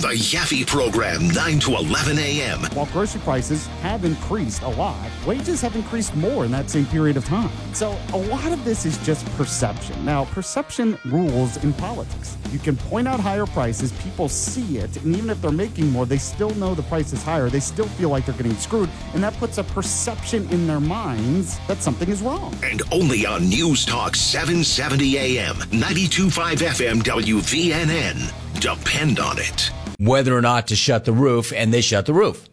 The Yaffe Program, 9 to 11 a.m. While grocery prices have increased a lot, wages have increased more in that same period of time. So a lot of this is just perception. Now, perception rules in politics. You can point out higher prices, people see it, and even if they're making more, they still know the price is higher. They still feel like they're getting screwed, and that puts a perception in their minds that something is wrong. And only on News Talk 770 a.m., 92.5 FM WVNN. Depend on it. Whether or not to shut the roof, and they shut the roof.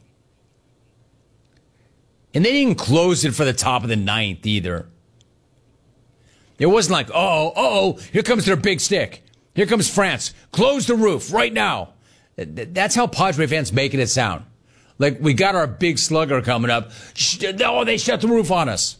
And they didn't close it for the top of the ninth either. It wasn't like, here comes their big stick. Here comes France. Close the roof right now. That's how Padre fans making it sound. Like, we got our big slugger coming up. They shut the roof on us.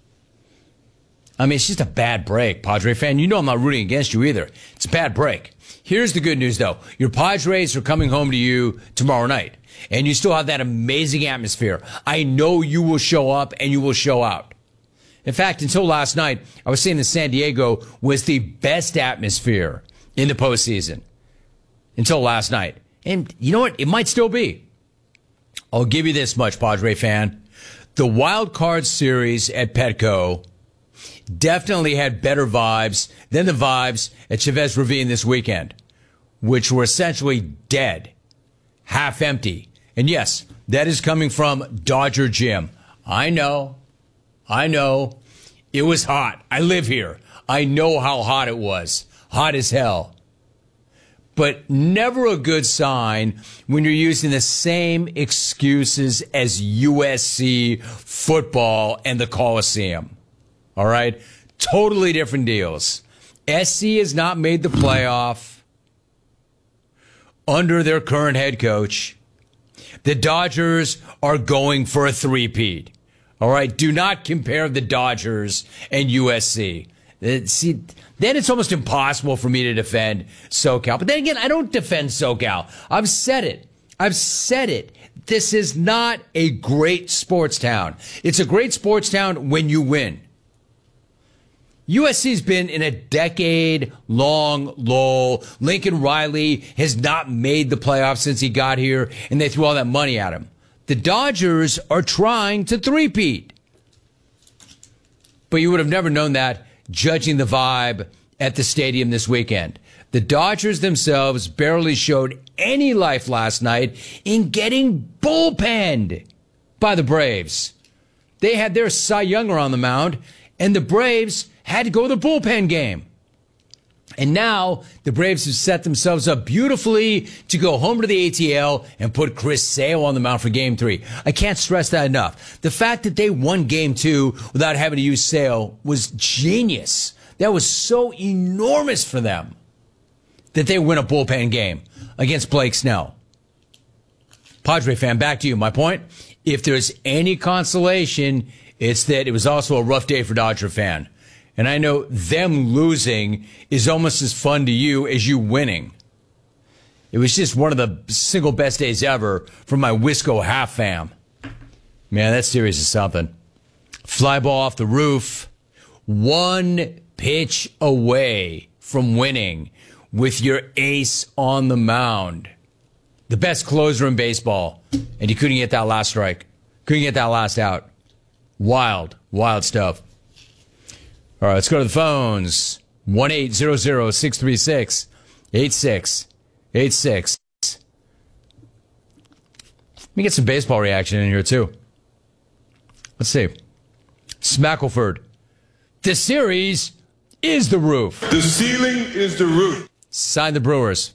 I mean, it's just a bad break, Padre fan. You know I'm not rooting against you either. It's a bad break. Here's the good news, though. Your Padres are coming home to you tomorrow night, and you still have that amazing atmosphere. I know you will show up and you will show out. In fact, until last night, I was saying that San Diego was the best atmosphere in the postseason. Until last night. And you know what? It might still be. I'll give you this much, Padre fan. The wild card series at Petco definitely had better vibes than the vibes at Chavez Ravine this weekend, which were essentially dead, half empty. And yes, that is coming from Dodger Jim. I know. It was hot. I live here. I know how hot it was. Hot as hell. But never a good sign when you're using the same excuses as USC football and the Coliseum. All right? Totally different deals. SC has not made the playoff under their current head coach. The Dodgers are going for a three-peat. All right? Do not compare the Dodgers and USC. See, then it's almost impossible for me to defend SoCal. But then again, I don't defend SoCal. I've said it. This is not a great sports town. It's a great sports town when you win. USC's been in a decade-long lull. Lincoln Riley has not made the playoffs since he got here, and they threw all that money at him. The Dodgers are trying to three-peat. But you would have never known that judging the vibe at the stadium this weekend. The Dodgers themselves barely showed any life last night in getting bullpenned by the Braves. They had their Cy Younger on the mound, and the Braves had to go to the bullpen game. And now the Braves have set themselves up beautifully to go home to the ATL and put Chris Sale on the mound for Game 3. I can't stress that enough. The fact that they won Game 2 without having to use Sale was genius. That was so enormous for them that they win a bullpen game against Blake Snell. Padre fan, back to you. My point, if there's any consolation, it's that it was also a rough day for Dodger fan. And I know them losing is almost as fun to you as you winning. It was just one of the single best days ever for my Wisco half fam. Man, that series is something. Fly ball off the roof. One pitch away from winning with your ace on the mound. The best closer in baseball. And you couldn't get that last strike. Couldn't get that last out. Wild stuff. All right, let's go to the phones. 1-800-636-8686. Let me get some baseball reaction in here, too. Let's see. Smackleford. The series is the roof. The ceiling is the roof. Sign the Brewers.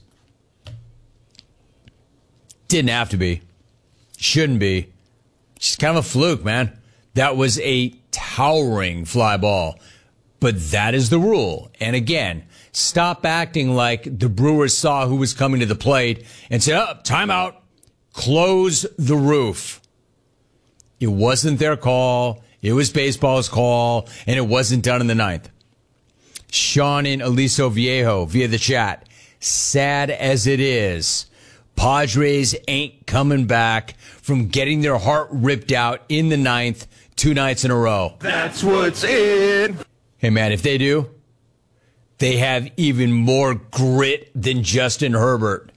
Didn't have to be. Shouldn't be. Just kind of a fluke, man. That was a towering fly ball. But that is the rule. And again, stop acting like the Brewers saw who was coming to the plate and said, timeout, close the roof. It wasn't their call. It was baseball's call, and it wasn't done in the ninth. Sean in Aliso Viejo via the chat. Sad as it is, Padres ain't coming back from getting their heart ripped out in the ninth 2 nights in a row. That's what's in. Hey, man, if they do, they have even more grit than Justin Herbert.